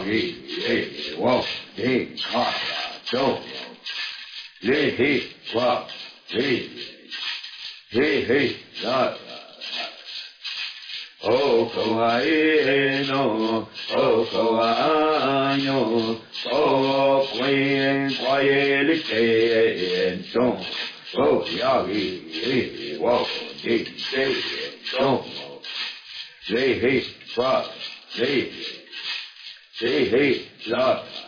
Hey, whoa, hey, so, hey, wow, hey, oh, kawaii, no, oh, kawaii, no, oh, queen, quiet, so, oh, yagi, hey, whoa, hey, so, hey, wow, hey,